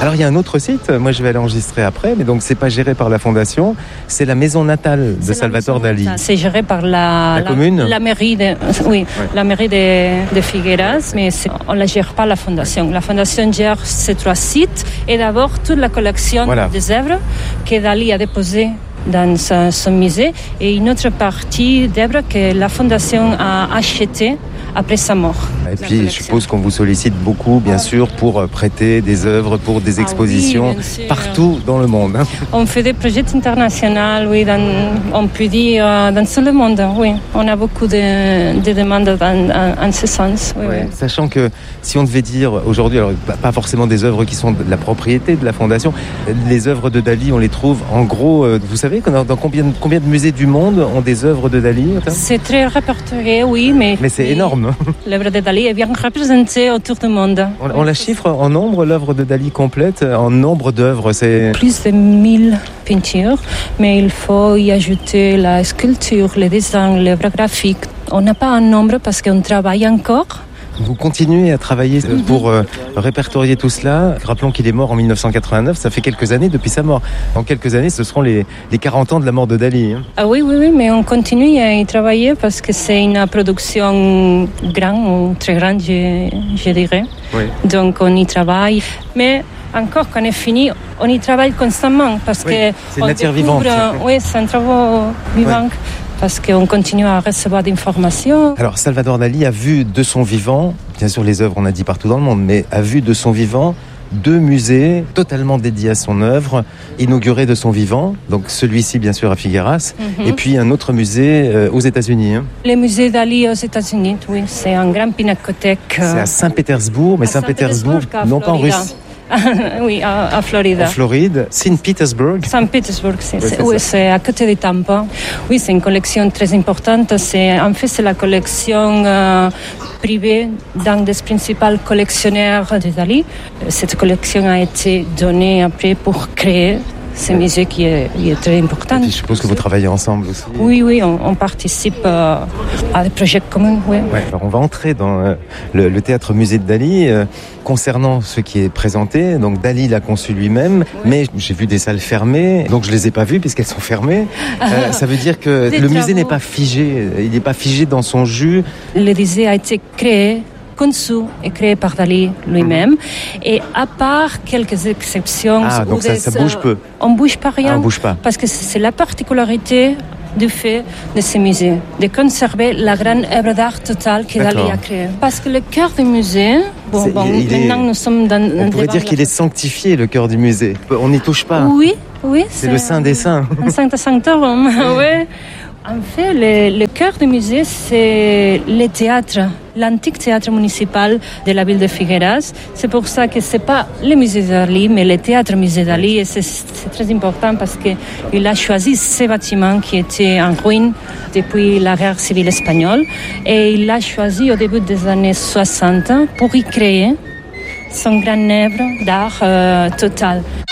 Alors il y a un autre site, moi je vais aller enregistrer après, mais donc c'est pas géré par la fondation, c'est la maison natale de Salvador Dalí. C'est géré par la commune, la mairie la mairie de Figueras, mais on la gère pas la fondation. La fondation gère ces 3 sites et d'abord toute la collection des œuvres que Dalí a déposées dans son musée et une autre partie d'œuvres que la fondation a achetées après sa mort. Et puis, je suppose qu'on vous sollicite beaucoup, bien sûr, pour prêter des œuvres, pour des expositions partout dans le monde. On fait des projets internationaux, oui, on peut dire dans tout le monde, oui. On a beaucoup de demandes en ce sens. Oui, oui. Sachant que si on devait dire aujourd'hui, alors pas forcément des œuvres qui sont de la propriété de la Fondation, les œuvres de Dalí, on les trouve en gros, vous savez, dans combien de musées du monde ont des œuvres de Dalí? C'est très répertorié, oui, mais c'est énorme. L'œuvre de Dalí est bien représentée autour du monde. On la chiffre en nombre, l'œuvre de Dalí complète, en nombre d'œuvres, c'est... Plus de 1000 peintures, mais il faut y ajouter la sculpture, le dessin, l'œuvre graphique. On n'a pas un nombre parce qu'on travaille encore. Vous continuez à travailler pour répertorier tout cela. Rappelons qu'il est mort en 1989, ça fait quelques années depuis sa mort. Dans quelques années, ce seront les 40 ans de la mort de Dalí. Ah oui, mais on continue à y travailler parce que c'est une production grande ou très grande, je dirais. Oui. Donc on y travaille. Mais encore quand on est fini, on y travaille constamment parce que c'est une matière vivante. Oui, c'est un travail vivant. Oui. Parce qu'on continue à recevoir des informations. Alors, Salvador Dalí a vu de son vivant, bien sûr les œuvres on a dit partout dans le monde, mais a vu de son vivant 2 musées totalement dédiés à son œuvre, inaugurés de son vivant, donc celui-ci bien sûr à Figueras, et puis un autre musée aux États-Unis. Le musée Dalí aux États-Unis, oui, c'est un grand pinacothèque. C'est à Saint-Pétersbourg, mais Saint-Pétersbourg, non pas en Russie. Oui, à Floride. En Floride, Saint-Pétersbourg. Saint-Pétersbourg, c'est à côté de Tampa. Oui, c'est une collection très importante. C'est la collection privée d'un des principaux collectionneurs de Dalí. Cette collection a été donnée après pour créer ce musée qui est très important. Et puis, je suppose que vous travaillez ensemble aussi. Oui, on participe à des projets communs. Oui. Ouais, alors on va entrer dans le théâtre musée de Dalí. Concernant ce qui est présenté, donc Dalí l'a conçu lui-même, mais j'ai vu des salles fermées, donc je les ai pas vues puisqu'elles sont fermées. Ça veut dire que le musée n'est pas figé, il n'est pas figé dans son jus. Le musée a été conçu et créé par Dalí lui-même, et à part quelques exceptions, donc ça bouge peu. On bouge pas rien, on bouge pas. Parce que c'est la particularité du fait de ce musée, de conserver la grande œuvre d'art totale que Dalí a créée. Parce que le cœur du musée, maintenant nous sommes dans... On pourrait dire qu'il est sanctifié, le cœur du musée. On n'y touche pas. Oui. C'est le saint des saints. Un sancta sanctorum, oui. En fait, le cœur du musée, c'est le théâtre, l'antique théâtre municipal de la ville de Figueras. C'est pour ça que ce n'est pas le musée Dalí, mais le théâtre musée Dalí. Et c'est très important parce qu'il a choisi ces bâtiments qui étaient en ruine depuis la guerre civile espagnole. Et il l'a choisi au début des années 60 pour y créer son grande œuvre d'art total.